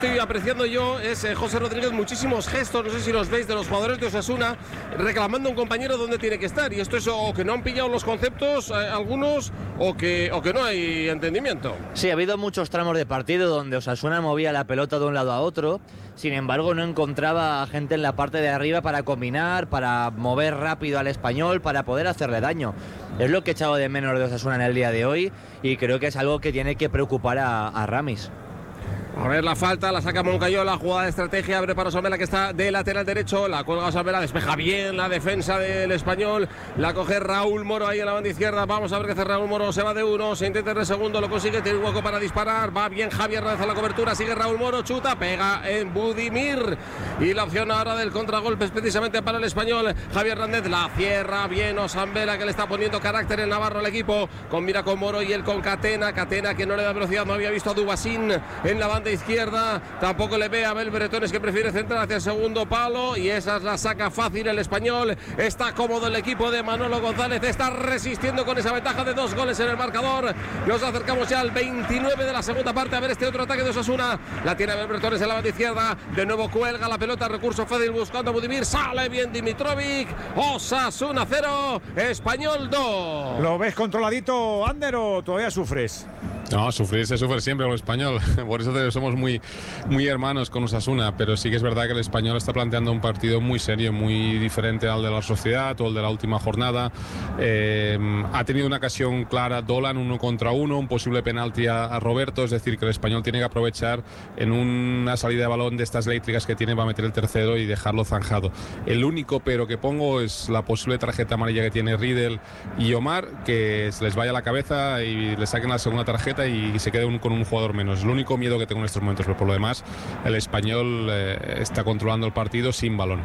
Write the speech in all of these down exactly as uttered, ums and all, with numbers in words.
Estoy apreciando yo es eh, José Rodríguez, muchísimos gestos, no sé si los veis, de los jugadores de Osasuna reclamando a un compañero donde tiene que estar, y esto es o que no han pillado los conceptos eh, algunos o que, o que no hay entendimiento. Sí, ha habido muchos tramos de partido donde Osasuna movía la pelota de un lado a otro, sin embargo no encontraba gente en la parte de arriba para combinar, para mover rápido al Español, para poder hacerle daño. Es lo que he echado de menos de Osasuna en el día de hoy, y creo que es algo que tiene que preocupar a, a Ramis. A ver la falta, la saca Moncayola, jugada de estrategia, abre para Osamela que está de lateral derecho, la cuelga Osamela, despeja bien la defensa del Español, la coge Raúl Moro ahí en la banda izquierda, vamos a ver qué hace Raúl Moro, se va de uno, se intenta de segundo, lo consigue, tiene un hueco para disparar, va bien Javier Hernández a la cobertura, sigue Raúl Moro, chuta, pega en Budimir, y la opción ahora del contragolpe es precisamente para el Español. Javier Hernández la cierra bien Osamela, que le está poniendo carácter en Navarro al equipo, combina con Moro y él con Catena, Catena que no le da velocidad, no había visto a Dubasín en la banda izquierda, tampoco le ve a Abel Bretones, que prefiere centrar hacia el segundo palo, y esas la saca fácil el Español. Está cómodo el equipo de Manolo González, está resistiendo con esa ventaja de dos goles en el marcador. Nos acercamos ya al veintinueve de la segunda parte, a ver este otro ataque de Osasuna, la tiene Abel Bretones en la banda izquierda, de nuevo cuelga la pelota, recurso fácil buscando a Budimir, sale bien Dimitrovic. Osasuna cero, Español dos. ¿Lo ves controladito, Ander, o todavía sufres? No, sufrir se sufre siempre con el Español, por eso somos muy, muy hermanos con Osasuna, pero sí que es verdad que el Español está planteando un partido muy serio, muy diferente al de la Sociedad o el de la última jornada. Eh, ha tenido una ocasión clara Dolan, uno contra uno, un posible penalti a, a Roberto, es decir, que el Español tiene que aprovechar en una salida de balón de estas eléctricas que tiene para meter el tercero y dejarlo zanjado. El único pero que pongo es la posible tarjeta amarilla que tiene Riedel y Omar, que se les vaya a la cabeza y le saquen la segunda tarjeta y se quede un, con un jugador menos. Es el único miedo que tengo en estos momentos, pero por lo demás el Español eh, está controlando el partido sin balón.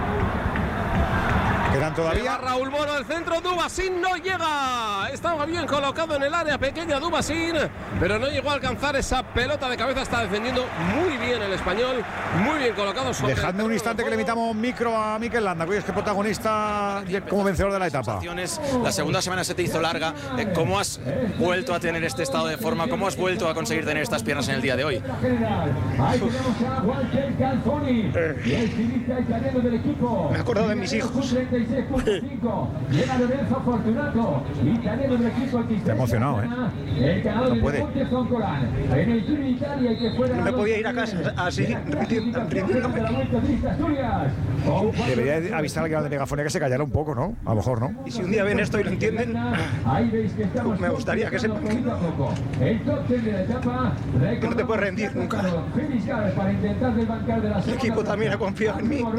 ¿Quedan todavía? Raúl Moro, el centro, Dubasín no llega. Estaba bien colocado en el área pequeña Dubasín, pero no llegó a alcanzar esa pelota de cabeza. Está defendiendo muy bien el Español, muy bien colocado. Dejadme un instante que le invitamos micro a Mikel Landa, que es que protagonista como vencedor de la etapa. La segunda semana se te hizo larga. ¿Cómo has vuelto a tener este estado de forma? ¿Cómo has vuelto a conseguir tener estas piernas en el día de hoy? Me acuerdo de mis hijos. Está emocionado, ¿eh? No puede. No me podía ir a casa así, rindiéndome. Debería avisar al que va de megafonía que se callara un poco, ¿no? A lo mejor, ¿no? Y si un día ven esto y lo entienden, me gustaría que sepan que no te puedes rendir nunca. El equipo también ha confiado en mí.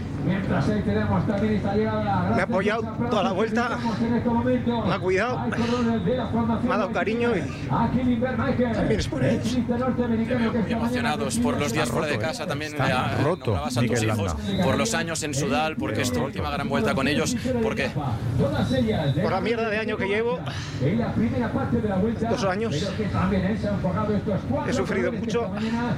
Me ha apoyado toda la vuelta, me ha cuidado, me ha dado cariño y también es por ellos. Muy emocionados por los días fuera de casa, también Está roto, a tus hijos, por los años en Sudal, porque es tu última gran vuelta con ellos. ¿Por qué? Por la mierda de año que llevo, dos años, he sufrido mucho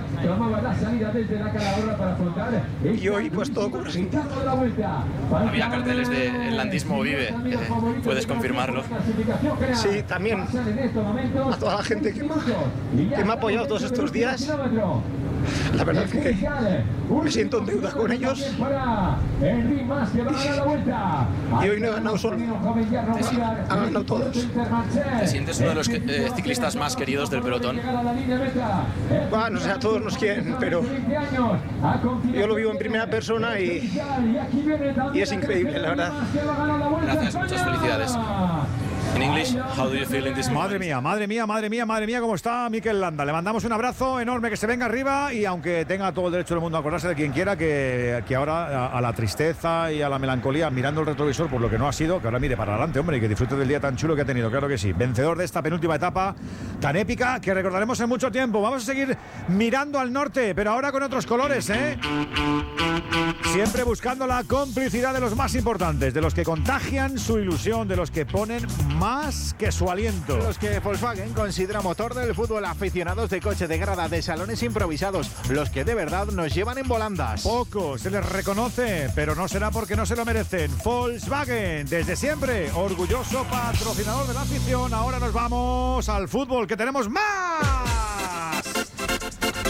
y hoy pues todo corre sin ti. Había carteles de El Landismo Vive, eh, ¿puedes confirmarlo? Sí, también a toda la gente que me, que me ha apoyado todos estos días. La verdad es que me siento en deuda con ellos y, y hoy no he ganado solo, han ganado todos. ¿Te sientes uno de los eh, ciclistas más queridos del pelotón? Bueno, no sé, a todos nos quieren, pero yo lo vivo en primera persona y, y es increíble, la verdad. Gracias, muchas felicidades. In English, how do you feel in this moment? Madre mía, madre mía, madre mía, madre mía, cómo está Mikel Landa. Le mandamos un abrazo enorme, que se venga arriba, y aunque tenga todo el derecho del mundo a acordarse de quien quiera, que, que ahora a, a la tristeza y a la melancolía, mirando el retrovisor por lo que no ha sido, que ahora mire para adelante, hombre, y que disfrute del día tan chulo que ha tenido, claro que sí. Vencedor de esta penúltima etapa tan épica que recordaremos en mucho tiempo. Vamos a seguir mirando al norte, pero ahora con otros colores, ¿eh? Siempre buscando la complicidad de los más importantes, de los que contagian su ilusión, de los que ponen más que su aliento. Los que Volkswagen considera motor del fútbol, aficionados de coche de grada, de salones improvisados, los que de verdad nos llevan en volandas. Poco se les reconoce, pero no será porque no se lo merecen. Volkswagen, desde siempre, orgulloso patrocinador de la afición. Ahora nos vamos al fútbol, que tenemos más.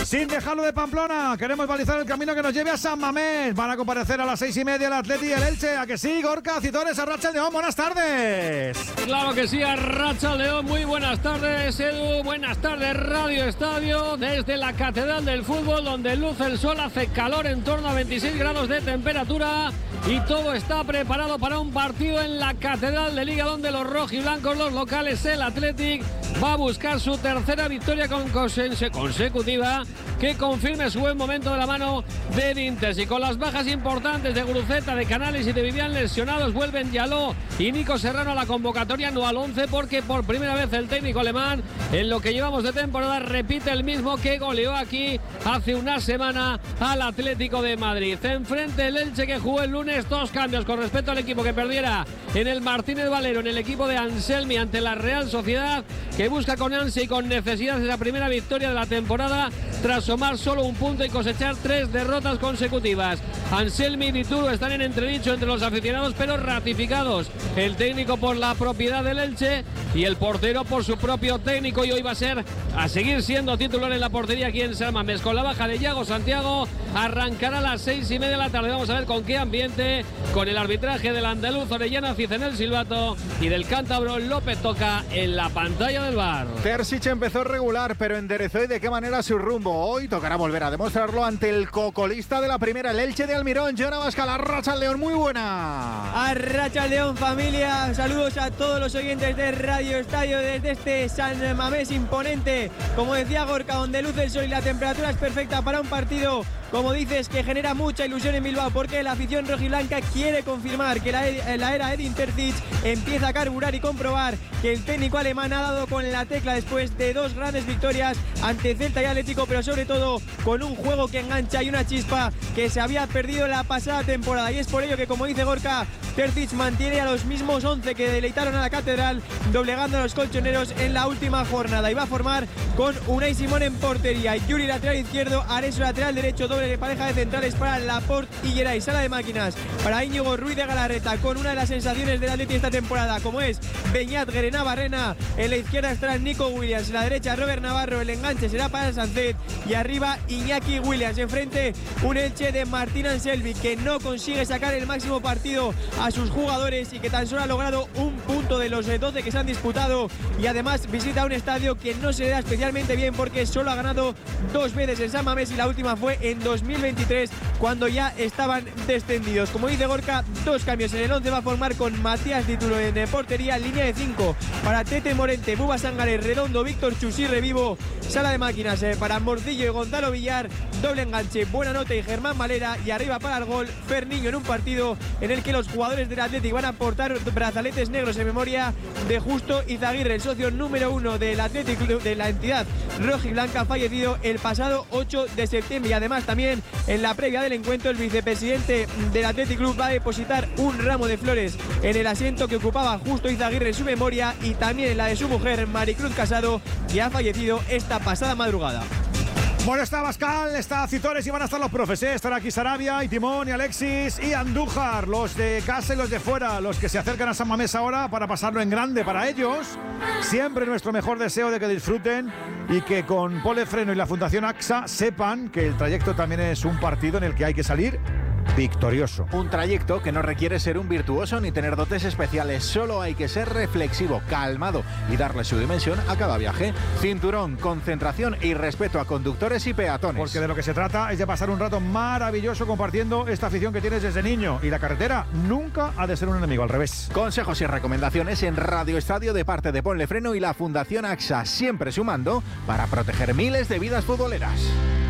Sin dejarlo de Pamplona, queremos balizar el camino que nos lleve a San Mamés. Van a comparecer a las seis y media el Atleti y el Elche. ¿A que sí, Gorka? Citores, Arracha León, buenas tardes. Claro que sí, Arracha León, muy buenas tardes, Edu. Buenas tardes, Radio Estadio, desde la Catedral del Fútbol, donde luce el sol, hace calor en torno a veintiséis grados de temperatura y todo está preparado para un partido en la Catedral de Liga, donde los rojiblancos, los locales, el Athletic, va a buscar su tercera victoria con consecutiva que confirme su buen momento de la mano de Dintes. Y con las bajas importantes de Guruceta, de Canales y de Vivian lesionados, vuelven Yaló y Nico Serrano a la convocatoria, no al once, porque por primera vez el técnico alemán, en lo que llevamos de temporada, repite el mismo que goleó aquí hace una semana al Atlético de Madrid. Enfrente el Elche, que jugó el lunes, dos cambios con respecto al equipo que perdiera en el Martínez Valero, en el equipo de Anselmi ante la Real Sociedad, que busca con ansia y con necesidad esa primera victoria de la temporada tras sumar solo un punto y cosechar tres derrotas consecutivas. Anselmi y Dituro están en entredicho entre los aficionados, pero ratificados el técnico por la propiedad del Elche y el portero por su propio técnico, y hoy va a ser a seguir siendo titular en la portería aquí en San Mamés. Con la baja de Yago Santiago, arrancará a las seis y media de la tarde. Vamos a ver con qué ambiente, con el arbitraje del andaluz Orellana Ciz en el silbato y del cántabro López Toca en la pantalla del V A R. Terzic empezó regular, pero enderezó, y de qué manera su rumbo. Hoy tocará volver a demostrarlo ante el cocolista de la primera, el Elche de Almirón. Joana Bascal, Arracha León, muy buena. Arracha León, familia. Saludos a todos los oyentes de Radio Estadio desde este San Mamés imponente. Como decía Gorka, donde luce el sol y la temperatura es perfecta para un partido, como dices, que genera mucha ilusión en Bilbao, porque la afición rojiblanca quiere confirmar que la, la era Edin Terzic empieza a carburar y comprobar que el técnico alemán ha dado con la tecla después de dos grandes victorias ante Celta y Atlético, pero sobre todo con un juego que engancha y una chispa que se había perdido la pasada temporada. Y es por ello que, como dice Gorka, Terzic mantiene a los mismos once que deleitaron a la Catedral, doblegando a los colchoneros en la última jornada, y va a formar con Unai Simón en portería, Yuri lateral izquierdo, Areso lateral derecho, doble de pareja de centrales para Laporte y Geray, sala de máquinas para Íñigo Ruiz de Galarreta, con una de las sensaciones del Atleti esta temporada, como es Beñat Guerena Barrena. En la izquierda estará Nico Williams, en la derecha Robert Navarro, el enganche será para Sancet y arriba Iñaki Williams. Enfrente un Elche de Martín Anselmi, que no consigue sacar el máximo partido a sus jugadores y que tan solo ha logrado un punto de los doce que se han disputado, y además visita un estadio que no se le da especialmente bien, porque solo ha ganado dos veces en San Mamés y la última fue en dos mil veintitrés, cuando ya estaban descendidos. Como dice Gorka, dos cambios en el once. Va a formar con Matías Título en portería, línea de cinco para Tete Morente, Buba Sangaré, Redondo, Víctor Chusí, Revivo, sala de máquinas eh, para Morcillo y Gonzalo Villar, doble enganche, Buena Nota y Germán Valera, y arriba para el gol Ferniño, en un partido en el que los jugadores del Athletic van a portar brazaletes negros en memoria de Justo Izaguirre, el socio número uno del Athletic, de la entidad rojiblanca, fallecido el pasado ocho de septiembre. Y además, también en la previa del encuentro, el vicepresidente del Athletic Club va a depositar un ramo de flores en el asiento que ocupaba Justo Izaguirre en su memoria, y también en la de su mujer, Maricruz Casado, que ha fallecido esta pasada madrugada. Bueno, está Bascal, está Citores y van a estar los profes, ¿eh? Estará aquí Sarabia y Timón y Alexis y Andújar, los de casa y los de fuera, los que se acercan a San Mamés ahora para pasarlo en grande para ellos. Siempre nuestro mejor deseo de que disfruten y que con Pole Freno y la Fundación AXA sepan que el trayecto también es un partido en el que hay que salir victorioso. Un trayecto que no requiere ser un virtuoso ni tener dotes especiales, solo hay que ser reflexivo, calmado y darle su dimensión a cada viaje. Cinturón, concentración y respeto a conductores y peatones. Porque de lo que se trata es de pasar un rato maravilloso compartiendo esta afición que tienes desde niño, y la carretera nunca ha de ser un enemigo, al revés. Consejos y recomendaciones en Radio Estadio de parte de Ponle Freno y la Fundación AXA, siempre sumando para proteger miles de vidas futboleras.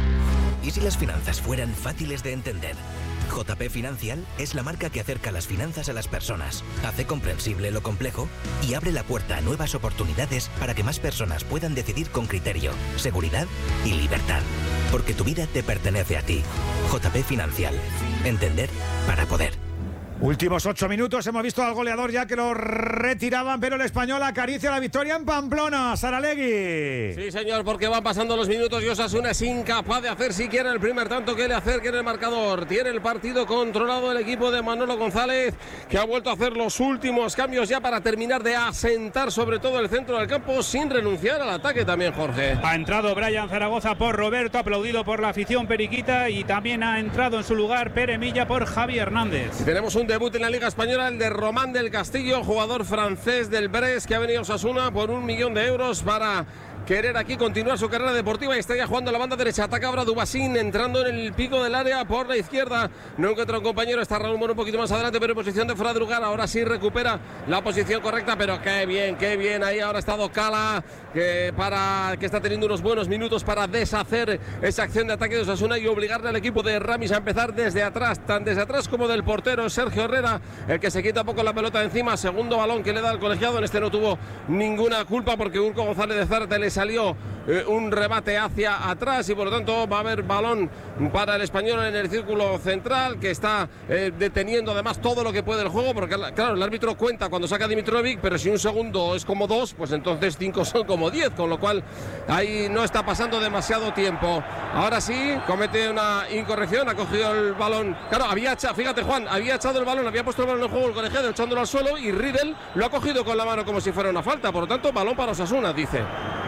¿Y si las finanzas fueran fáciles de entender? J P Financial es la marca que acerca las finanzas a las personas, hace comprensible lo complejo y abre la puerta a nuevas oportunidades para que más personas puedan decidir con criterio, seguridad y libertad. Porque tu vida te pertenece a ti. J P Financial. Entender para poder. Últimos ocho minutos, hemos visto al goleador ya que lo retiraban, pero el Español acaricia la victoria en Pamplona. Saralegui. Sí, señor, porque van pasando los minutos y Osasuna es incapaz de hacer siquiera el primer tanto que le acerque en el marcador. Tiene el partido controlado el equipo de Manolo González, que ha vuelto a hacer los últimos cambios ya para terminar de asentar sobre todo el centro del campo sin renunciar al ataque también, Jorge. Ha entrado Brian Zaragoza por Roberto, aplaudido por la afición periquita, y también ha entrado en su lugar Pere Milla por Javi Hernández. Tenemos un debut en la Liga Española, el de Román del Castillo, jugador francés del Brest, que ha venido a Osasuna por un millón de euros para querer aquí continuar su carrera deportiva, y está ya jugando a la banda derecha. Ataca ahora Dubasín, entrando en el pico del área por la izquierda. No encuentra un compañero, está Raúl Moro un poquito más adelante, pero en posición de fuera de lugar. Ahora sí recupera la posición correcta, pero qué bien, qué bien. Ahí ahora ha estado Cala, que, para, que está teniendo unos buenos minutos para deshacer esa acción de ataque de Osasuna y obligarle al equipo de Ramis a empezar desde atrás, tan desde atrás como del portero Sergio Herrera, el que se quita poco la pelota de encima. Segundo balón que le da al colegiado. En este no tuvo ninguna culpa porque Urco González de Zárate le salió eh, un remate hacia atrás, y por lo tanto va a haber balón para el Español en el círculo central, que está eh, deteniendo además todo lo que puede el juego, porque claro, el árbitro cuenta cuando saca a Dimitrovic, pero si un segundo es como dos, pues entonces cinco son como diez, con lo cual ahí no está pasando demasiado tiempo. Ahora sí, comete una incorrección, ha cogido el balón, claro, había echado, fíjate Juan, había echado el balón, había puesto el balón en juego el colegiado echándolo al suelo, y Riedel lo ha cogido con la mano como si fuera una falta, por lo tanto balón para Osasuna, dice.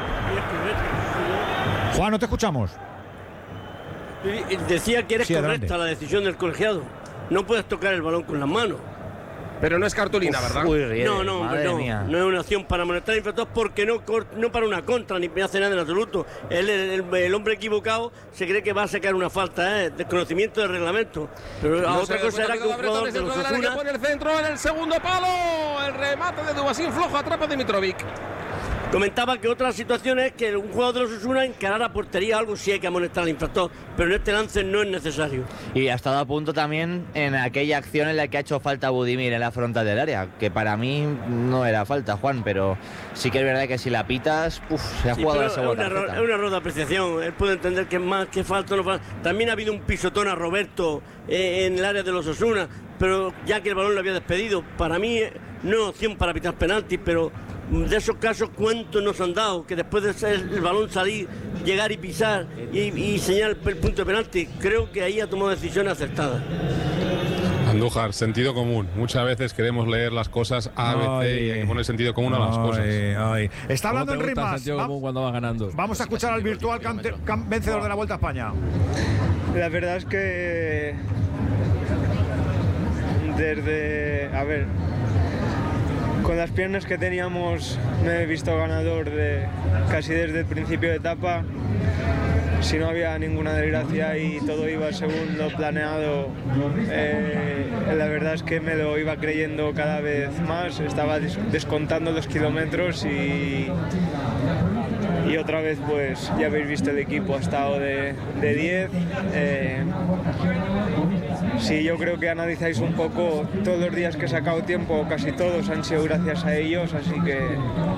Juan, no te escuchamos. Decía que eres sí, correcta la decisión del colegiado. No puedes tocar el balón con las manos. Pero no es cartulina, ¿verdad? Uy, Riedel, no, no, hombre, no. Mía. No es una acción para molestar infractor, porque no, no para una contra, ni me hace nada en absoluto. El, el, el hombre equivocado se cree que va a sacar una falta, ¿eh? Desconocimiento del reglamento. Pero no otra cosa era que un jugador de los Osasuna... pone el centro en el segundo palo. El remate de Dubasín flojo, atrapa a Dimitrovic. Comentaba que otra situación es que un jugador de los Osasuna encarar a portería, algo sí hay que amonestar al infractor, pero en este lance no es necesario. Y ha estado a punto también en aquella acción en la que ha hecho falta Budimir en la frontal del área, que para mí no era falta, Juan, pero sí que es verdad que si la pitas, uf, se ha sí, jugado la segunda. Es un error, es un error de apreciación. Él puede entender que es más, que falta o no falta. También ha habido un pisotón a Roberto eh, en el área de los Osasuna, pero ya que el balón lo había despedido, para mí no es opción para pitar penaltis, pero de esos casos, ¿cuántos nos han dado? Que después de ser el balón salir, llegar y pisar y, y señalar el punto de penalti, creo que ahí ha tomado decisiones acertadas. Andújar, sentido común. Muchas veces queremos leer las cosas A, B, C y hay que poner sentido común a las ay, cosas. Ay. Está hablando en rimas. Va, cuando va ganando. Vamos a escuchar al virtual cante, can, vencedor de la Vuelta a España. La verdad es que desde... A ver... Con las piernas que teníamos me he visto ganador de casi desde el principio de etapa. Si no había ninguna desgracia y todo iba según lo planeado, eh, la verdad es que me lo iba creyendo cada vez más. Estaba descontando los kilómetros y, y otra vez pues ya habéis visto el equipo ha estado de diez. Eh, Sí, yo creo que analizáis un poco todos los días que he sacado tiempo, casi todos han sido gracias a ellos, así que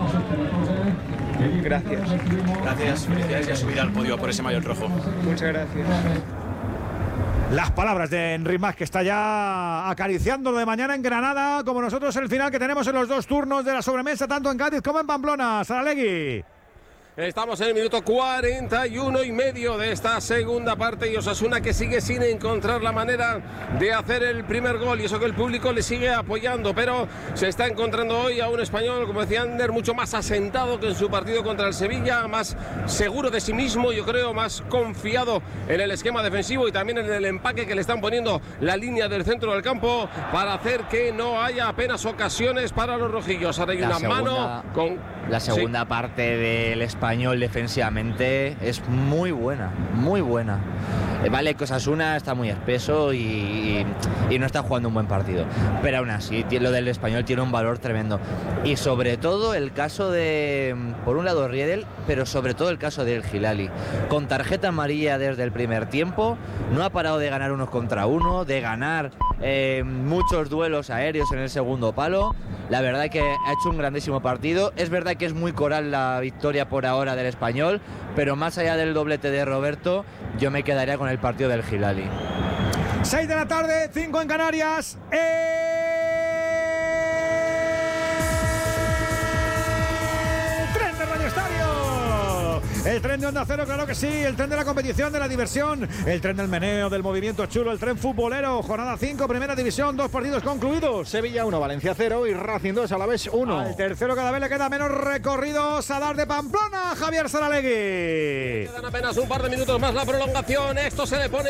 gracias. Gracias, felicidades y a subir al podio por ese maillot rojo. Muchas gracias. Las palabras de Enric Mas, que está ya acariciando lo de mañana en Granada, como nosotros el final que tenemos en los dos turnos de la sobremesa, tanto en Cádiz como en Pamplona. Saralegui. Estamos en el minuto cuarenta y uno y medio de esta segunda parte y Osasuna que sigue sin encontrar la manera de hacer el primer gol, y eso que el público le sigue apoyando, pero se está encontrando hoy a un Español, como decía Ander, mucho más asentado que en su partido contra el Sevilla, más seguro de sí mismo, yo creo, más confiado en el esquema defensivo y también en el empaque que le están poniendo la línea del centro del campo para hacer que no haya apenas ocasiones para los rojillos. Ahora hay una segunda, mano con... La segunda sí. parte del Español defensivamente es muy buena, muy buena. Vale, que Osasuna está muy espeso y, y, y no está jugando un buen partido, pero aún así lo del Español tiene un valor tremendo. Y sobre todo el caso de, por un lado Riedel, pero sobre todo el caso del Hilali, con tarjeta amarilla desde el primer tiempo, no ha parado de ganar unos contra uno, de ganar eh, muchos duelos aéreos en el segundo palo. La verdad que ha hecho un grandísimo partido. Es verdad que es muy coral la victoria por ahora del Español, pero más allá del doblete de Roberto, yo me quedaría con el partido del Hilali. seis de la tarde, cinco en Canarias. ¡Eh! El tren de Onda Cero, claro que sí. El tren de la competición, de la diversión. El tren del meneo, del movimiento chulo. El tren futbolero. Jornada cinco, primera división. Dos partidos concluidos. Sevilla uno, Valencia cero y Racing dos, Alavés uno. Al tercero cada vez le queda menos recorrido. Sadar de Pamplona, Javier Saralegui. Quedan apenas un par de minutos más la prolongación. Esto se le pone